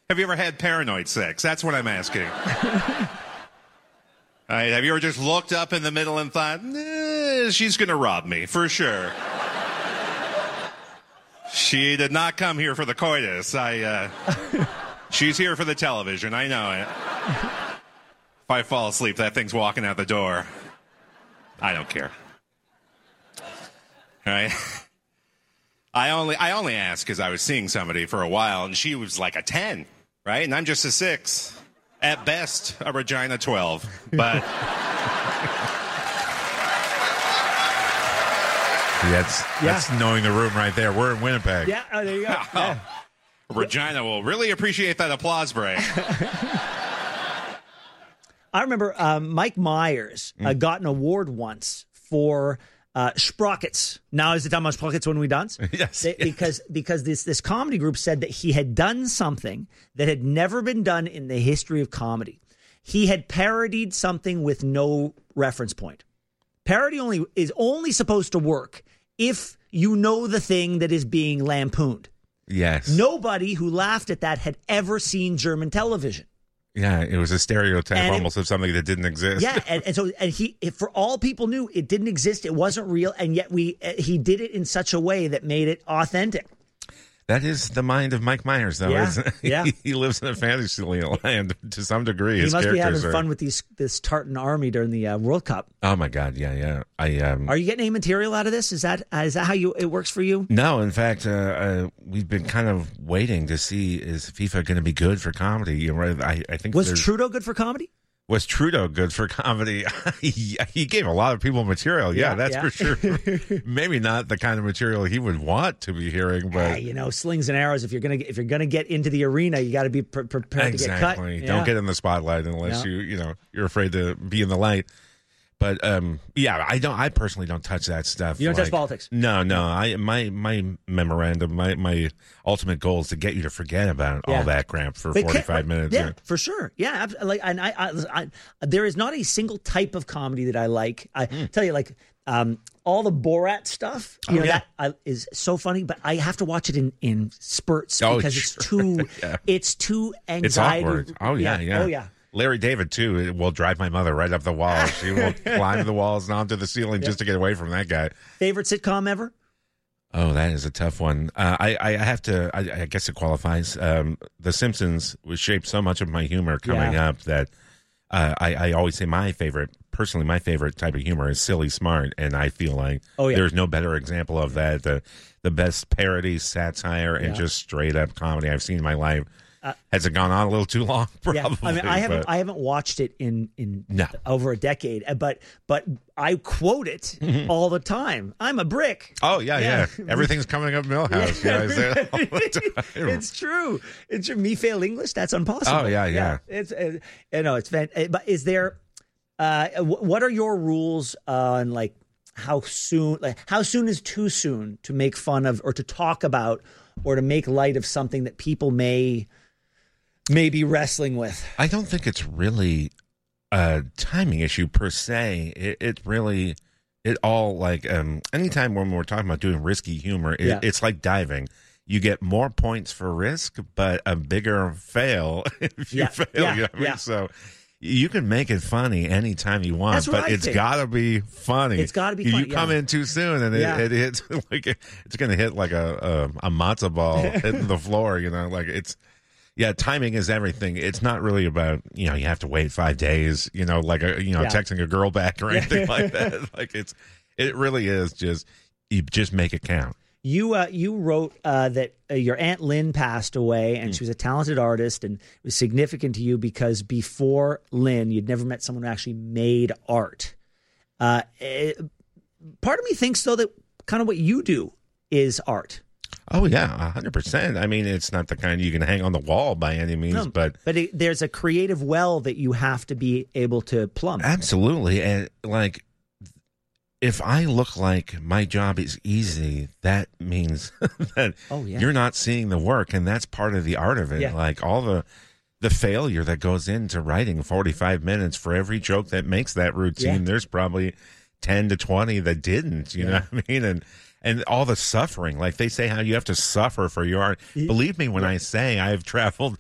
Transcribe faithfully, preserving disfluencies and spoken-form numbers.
Have you ever had paranoid sex? That's what I'm asking. All right, have you ever just looked up in the middle and thought, eh, she's going to rob me, for sure. She did not come here for the coitus. I, uh, she's here for the television. I know it. If I fall asleep, that thing's walking out the door. I don't care. All right? I only I only asked because I was seeing somebody for a while, and she was like a ten, right? And I'm just a six. At best, a Regina twelve. But... That's, Yeah. that's knowing the room right there. We're in Winnipeg. Yeah, oh, there you go. Yeah. Regina will really appreciate that applause break. I remember um, Mike Myers uh, got an award once for uh, Sprockets. Now is the time on Sprockets when we dance? Yes, They- yes. Because because this this comedy group said that he had done something that had never been done in the history of comedy. He had parodied something with no reference point. Parody only is only supposed to work if you know the thing that is being lampooned. Yes. Nobody who laughed at that had ever seen German television. Yeah, it was a stereotype And it- almost of something that didn't exist. Yeah, and, and so and he, if for all people knew, it didn't exist. It wasn't real, and yet we uh, he did it in such a way that made it authentic. That is the mind of Mike Myers, though. Yeah, Isn't it? yeah. He, he lives in a fantasy land to some degree. He His must be having characters are- fun with these this tartan army during the uh, World Cup. Oh my God! Yeah, yeah. I um. Are you getting any material out of this? Is that uh, is that how you it works for you? No, in fact, uh, uh, we've been kind of waiting to see is FIFA going to be good for comedy. You know, I, I think Was there's- Trudeau good for comedy? Was Trudeau good for comedy? he, he gave a lot of people material. Yeah, Yeah, that's yeah. for sure. Maybe not the kind of material he would want to be hearing, but Hey, you know, slings and arrows. If you're gonna if you're gonna get into the arena, you got to be pre- prepared exactly. to get cut. Don't Yeah. get in the spotlight unless Yeah. you you know you're afraid to be in the light. But um, yeah, I don't. I personally don't touch that stuff. You don't touch like- politics? No, no. I my my memorandum, my my ultimate goal is to get you to forget about Yeah. all that crap for They forty can't- five minutes. Yeah, for sure. Yeah, abs- like, and I, I, I, there is not a single type of comedy that I like. I tell you, like, um, all the Borat stuff. You Hmm. Oh, know, yeah. that I, is so funny, but I have to watch it in in spurts Oh, because sure. it's too, Yeah. it's too It's anxiety. awkward. Oh yeah, yeah. Oh yeah. Larry David too. It will drive my mother right up the wall. She will climb the walls and onto the ceiling just to get away from that guy. Favorite sitcom ever? Oh, that is a tough one. Uh, I, I have to. I, I guess it qualifies. Um, the Simpsons was shaped so much of my humor coming Yeah. up that uh, I, I always say my favorite, personally, my favorite type of humor is silly smart, and I feel like Oh, yeah. there's no better example of that. The the best parody, satire, and Yeah. just straight up comedy I've seen in my life. Has it gone on a little too long? Probably. Yeah, I mean, I haven't, but- I haven't watched it in in No. over a decade, uh, but but I quote it all the time. I'm a brick. Oh yeah, yeah, Yeah. Everything's coming up Millhouse. Yeah, I say it all the time. It's true. It's true. Me fail English. That's impossible. Oh, yeah, yeah. It's uh, you know it's fan- uh, but is there? Uh, wh- what are your rules on like how soon? Like how soon is too soon to make fun of or to talk about or to make light of something that people may may be wrestling with? I don't think it's really a timing issue per se. It, it really, it all like um, anytime when we're talking about doing risky humor, it, Yeah. it's like diving. You get more points for risk, but a bigger fail if you Yeah, fail. yeah, you know what I mean? yeah. So you can make it funny anytime you want, That's what but I it's think. got to be funny. It's gotta be You funny, come yeah. in too soon, and it, Yeah. it hits like it's going to hit like a a, a matzo ball hitting the floor. You know, like it's. Yeah, timing is everything. It's not really about, you know, you have to wait five days, you know, like a, you know, Yeah. texting a girl back or anything like that. Like it's, it really is just, you just make it count. You uh, you wrote uh, that uh, your Aunt Lynn passed away, Hmm. and she was a talented artist, and it was significant to you because before Lynn, you'd never met someone who actually made art. Uh, eh, part of me thinks, though, that kind of what you do is art. Oh yeah, a hundred percent. I mean, it's not the kind you can hang on the wall by any means, No, but but it, there's a creative well that you have to be able to plumb. absolutely. And like, if I look like my job is easy, that means that Oh, yeah. you're not seeing the work, and that's part of the art of it. Yeah. Like all the the failure that goes into writing forty-five minutes for every joke that makes that routine. Yeah. There's probably ten to twenty that didn't. You know what I mean? And and all the suffering, like they say, how you have to suffer for your art. Believe me when I say I've traveled